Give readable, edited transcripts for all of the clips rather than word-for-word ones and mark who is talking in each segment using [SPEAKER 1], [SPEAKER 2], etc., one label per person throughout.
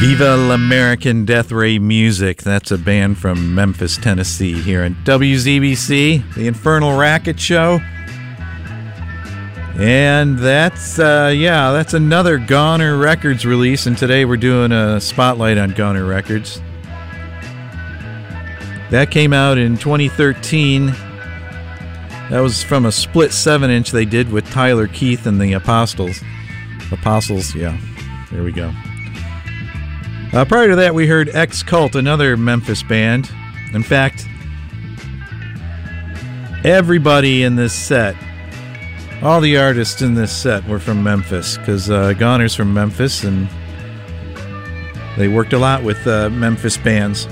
[SPEAKER 1] Viva l'American Death Ray Music. That's a band from Memphis, Tennessee, here in WZBC, the Infernal Racket Show. And that's another Goner Records release, and today we're doing a spotlight on Goner Records. That came out in 2013. That was from a split 7-inch they did with Tyler Keith and the Apostles. Yeah, there we go. Prior to that, we heard X-Cult, another Memphis band. In fact, everybody in this set, all the artists in this set were from Memphis, because Goner's from Memphis, and they worked a lot with Memphis bands.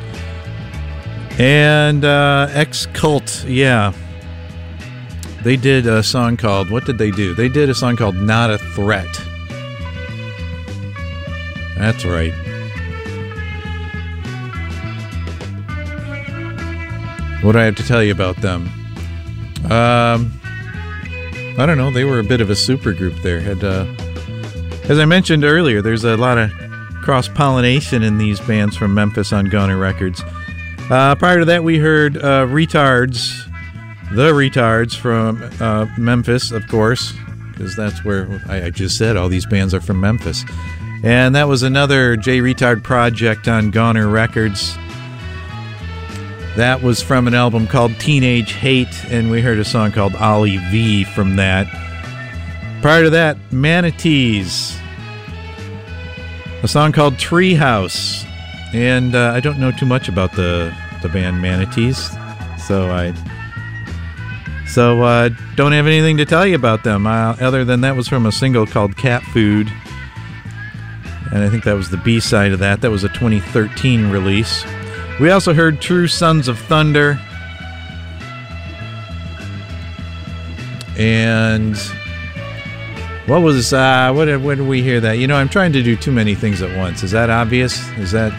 [SPEAKER 1] And X-Cult, yeah. They did a song called, what did they do? They did a song called Not a Threat. That's right. What do I have to tell you about them? I don't know. They were a bit of a super group there. As I mentioned earlier, there's a lot of cross-pollination in these bands from Memphis on Goner Records. Prior to that, we heard Retards. The Retards from Memphis, of course, because that's where I just said all these bands are from Memphis. And that was another J Retard project on Goner Records. That was from an album called Teenage Hate, and we heard a song called Ollie V from that. Prior to that, Manatees, a song called Treehouse. And I don't know too much about the band Manatees, so don't have anything to tell you about them, other than that was from a single called Cat Food. And I think that was the B-side of that. That was a 2013 release. We also heard True Sons of Thunder. And what was, what did we hear that? You know, I'm trying to do too many things at once. Is that obvious? Is that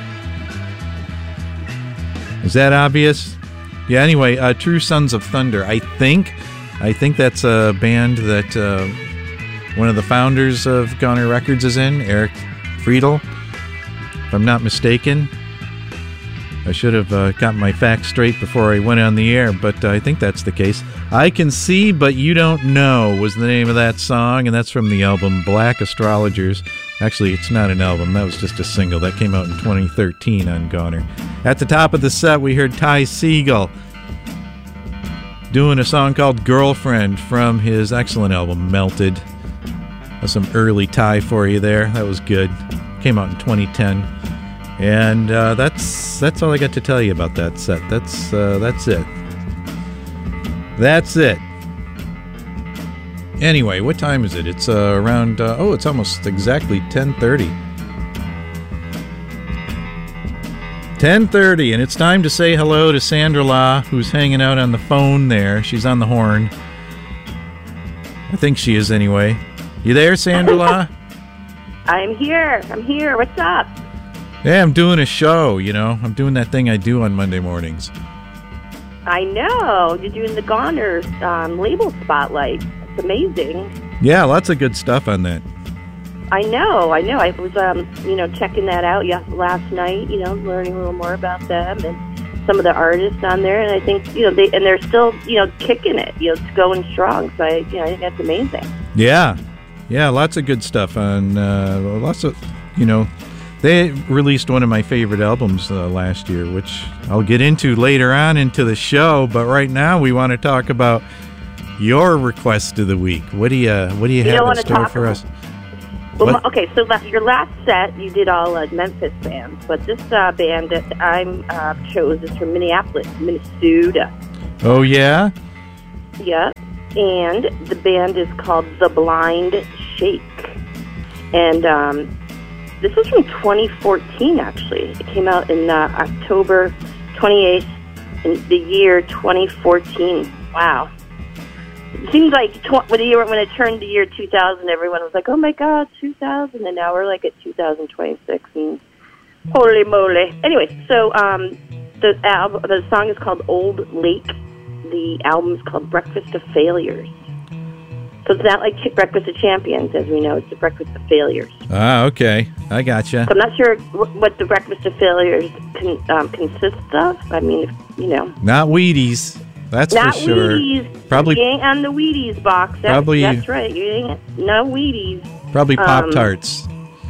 [SPEAKER 1] obvious? Yeah, anyway, True Sons of Thunder. I think that's a band that one of the founders of Goner Records is in, Eric Friedel, if I'm not mistaken. I should have gotten my facts straight before I went on the air, but I think that's the case. I Can See But You Don't Know was the name of that song, and that's from the album Black Astrologers. Actually, it's not an album. That was just a single. That came out in 2013 on Goner. At the top of the set, we heard Ty Segall doing a song called Girlfriend from his excellent album Melted. That's some early Ty for you there. That was good. Came out in 2010. And that's all I got to tell you about that set. That's it. That's it. Anyway, what time is it? It's around, it's almost exactly 10:30. 10:30, and it's time to say hello to Sandra Law, who's hanging out on the phone there. She's on the horn. I think she is anyway. You there, Sandra Law?
[SPEAKER 2] I'm here. What's up?
[SPEAKER 1] Yeah, I'm doing a show, you know. I'm doing that thing I do on Monday mornings.
[SPEAKER 2] I know. You're doing the Goner label spotlight. It's amazing.
[SPEAKER 1] Yeah, lots of good stuff on that.
[SPEAKER 2] I know. I was, checking that out last night, learning a little more about them and some of the artists on there. And I think, they're still, kicking it. It's going strong. So, I think that's amazing.
[SPEAKER 1] Yeah. Yeah, lots of good stuff on, lots of, they released one of my favorite albums last year, which I'll get into later on into the show. But right now, we want to talk about your request of the week. What do you have in store for us?
[SPEAKER 2] Well, okay, so your last set, you did all Memphis bands, but this band that I'm chose is from Minneapolis, Minnesota.
[SPEAKER 1] Oh, yeah?
[SPEAKER 2] Yeah, and the band is called The Blind Shake. And this was from 2014, actually. It came out in October 28th in the year 2014. Wow. It seems like when it turned the year 2000, everyone was like, "Oh my God, 2000!" And now we're like at 2026, and holy moly! Anyway, so the song is called "Old Lake." The album is called "Breakfast of Failures." So it's not like Breakfast of Champions, as we know. It's the Breakfast of Failures.
[SPEAKER 1] Ah, okay. I gotcha.
[SPEAKER 2] So I'm not sure what the Breakfast of Failures consists of. I mean, you know.
[SPEAKER 1] Not Wheaties. That's
[SPEAKER 2] not
[SPEAKER 1] for sure.
[SPEAKER 2] Wheaties.
[SPEAKER 1] Probably.
[SPEAKER 2] You ain't on the Wheaties box. That's right. You ain't. No Wheaties.
[SPEAKER 1] Probably Pop-Tarts.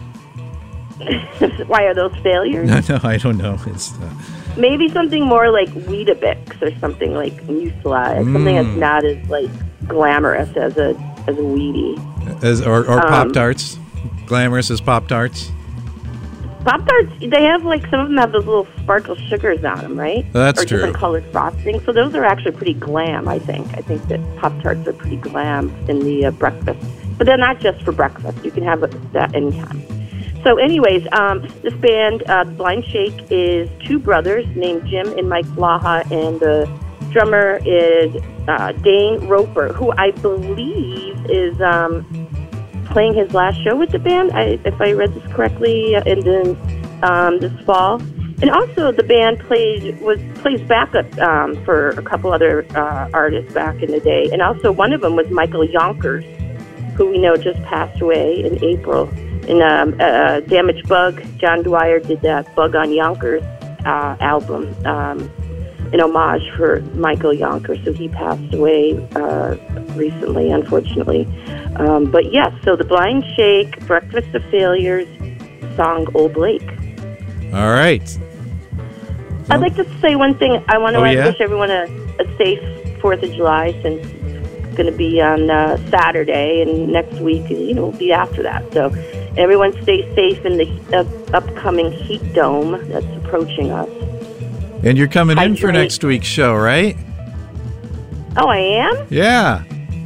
[SPEAKER 2] Why are those failures?
[SPEAKER 1] No, I don't know. It's
[SPEAKER 2] maybe something more like Weetabix or something like Muesli. Something that's not as like glamorous as a Wheatie.
[SPEAKER 1] Or Pop-Tarts. Glamorous as Pop-Tarts.
[SPEAKER 2] Pop-Tarts, they have like, some of them have those little sparkle sugars on them, right?
[SPEAKER 1] That's
[SPEAKER 2] or
[SPEAKER 1] true.
[SPEAKER 2] Different colored frosting. So those are actually pretty glam, I think. I think that Pop-Tarts are pretty glam in the breakfast. But they're not just for breakfast. You can have that anytime. So anyways, this band, Blind Shake, is two brothers named Jim and Mike Blaha, and the drummer is Dane Roper, who I believe is playing his last show with the band, if I read this correctly, and then this fall. And also the band plays backup for a couple other artists back in the day. And also one of them was Michael Yonkers, who we know just passed away in April. In Damaged Bug, John Dwyer did that Bug on Yonkers album in homage for Michael Yonkers. So he passed away recently, unfortunately. But yes, so the Blind Shake, Breakfast of Failures, song Old Lake.
[SPEAKER 1] All right.
[SPEAKER 2] I'd like to say one thing. I want to wish everyone a safe 4th of July, since it's going to be on Saturday, and next week, will be after that. So everyone stay safe in the upcoming heat dome that's approaching us.
[SPEAKER 1] And you're coming in for next week's show, right?
[SPEAKER 2] Oh, I am?
[SPEAKER 1] Yeah.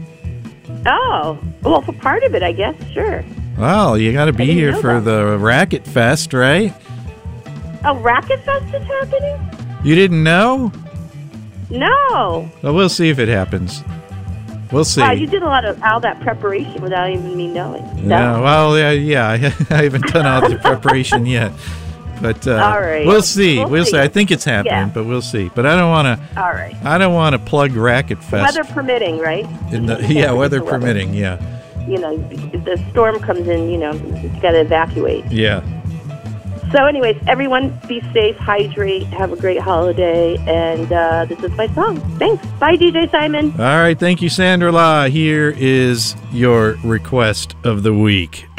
[SPEAKER 2] Oh, well, for part of it, I guess, sure.
[SPEAKER 1] Well, you got to be here for the Racket Fest, right?
[SPEAKER 2] Oh, Racket Fest is happening?
[SPEAKER 1] You didn't know?
[SPEAKER 2] No.
[SPEAKER 1] Well, we'll see if it happens. We'll see.
[SPEAKER 2] You did all that preparation without even me knowing.
[SPEAKER 1] No. Well, yeah. I haven't done all the preparation yet. But
[SPEAKER 2] all right.
[SPEAKER 1] We'll see. We'll see. I think it's happening, but we'll see. But I don't want to.
[SPEAKER 2] All right.
[SPEAKER 1] I don't want to plug Racket Fest.
[SPEAKER 2] Weather permitting, right?
[SPEAKER 1] Weather permitting. Yeah.
[SPEAKER 2] If the storm comes in, you got to evacuate.
[SPEAKER 1] Yeah.
[SPEAKER 2] So, anyways, everyone be safe, hydrate, have a great holiday, and this is my song. Thanks. Bye, DJ Simon.
[SPEAKER 1] All right. Thank you, Sandra La. Here is your request of the week.